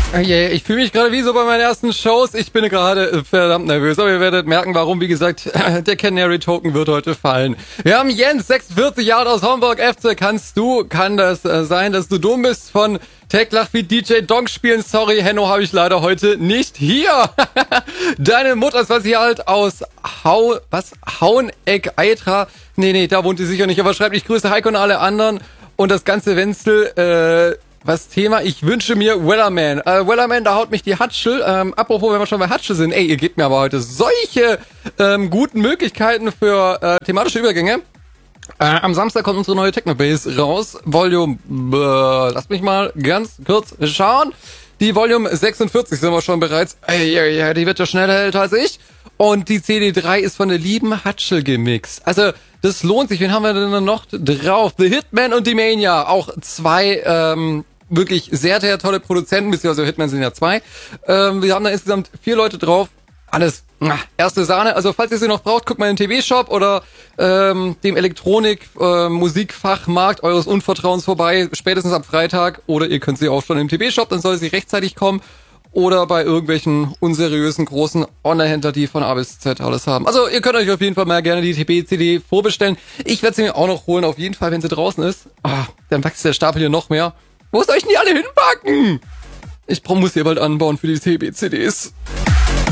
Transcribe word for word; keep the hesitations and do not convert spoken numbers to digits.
Yeah, ich fühle mich gerade wie so bei meinen ersten Shows. Ich bin gerade verdammt nervös, aber ihr werdet merken, warum. Wie gesagt, der Canary Token wird heute fallen. Wir haben Jens, sechsundvierzig Jahre aus Homburg F C. Kannst du, kann das äh, sein, dass du dumm bist von Techlach wie D J Donk spielen? Sorry, Henno habe ich leider heute nicht hier. Deine Mutter ist zwanzig Jahre alt aus Hau, was? Haueneck, Eitra. Nee, nee, da wohnt sie sicher nicht, aber schreibt, ich grüße Heiko und alle anderen. Und das ganze Wenzel, äh, was Thema, ich wünsche mir Wellerman. Äh, Wellerman, da haut mich die Hatschel. Ähm, apropos, wenn wir schon bei Hatschel sind, ey, ihr gebt mir aber heute solche ähm, guten Möglichkeiten für äh, thematische Übergänge. Äh, am Samstag kommt unsere neue Technobase raus. Volume, äh, lasst mich mal ganz kurz schauen. Die Volume sechsundvierzig sind wir schon bereits. Ey, ey, ey, die wird ja schneller älter als ich. Und die C D drei ist von der lieben Hatschel gemixt. Also, das lohnt sich. Wen haben wir denn noch drauf? The Hitman und die Mania. Auch zwei, ähm, wirklich sehr, sehr tolle Produzenten, beziehungsweise Hitman sind ja zwei. Ähm, wir haben da insgesamt vier Leute drauf. Alles na, erste Sahne. Also falls ihr sie noch braucht, guckt mal in den T V-Shop oder ähm, dem Elektronik-Musikfachmarkt äh, eures Unvertrauens vorbei, spätestens am Freitag. Oder ihr könnt sie auch schon im T V-Shop, dann soll sie rechtzeitig kommen. Oder bei irgendwelchen unseriösen großen Online-Händlern, die von A bis Z alles haben. Also ihr könnt euch auf jeden Fall mal gerne die T B-C D vorbestellen. Ich werde sie mir auch noch holen, auf jeden Fall, wenn sie draußen ist. Ah, dann wächst der Stapel hier noch mehr. Wo soll ich denn die alle hinpacken? Ich muss hier bald anbauen für die T B-C Ds.